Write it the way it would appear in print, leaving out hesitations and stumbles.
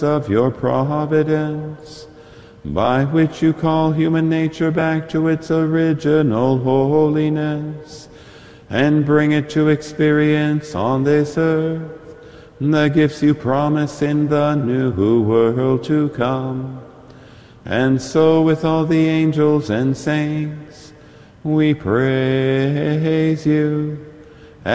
of your providence, by which you call human nature back to its original holiness, and bring it to experience on this earth the gifts you promise in the new world to come. And so with all the angels and saints, we praise you.